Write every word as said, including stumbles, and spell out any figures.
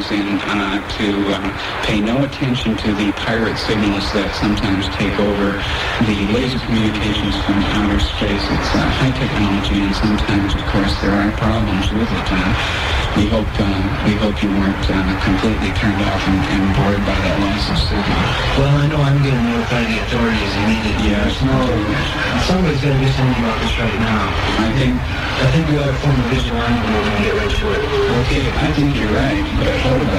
in uh, to uh, pay no attention to the pirate signals that sometimes take over the laser communications from outer space. It's uh, high technology, and sometimes, of course, there are problems with it. Uh, we hope uh, we hope you weren't uh, completely turned off and, and bored by that loss of signal. Well, I know I'm going to notify the authorities immediately. Yes. No, somebody's got to do something about this right now. I think I think we ought to form a vigilante and we're going to get right to it. okay. I think you're right, but what about